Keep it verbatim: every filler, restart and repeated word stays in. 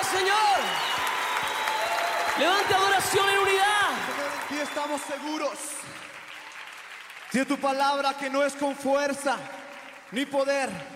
Señor. Levante adoración en unidad. Y estamos seguros de tu palabra, que no es con fuerza ni poder,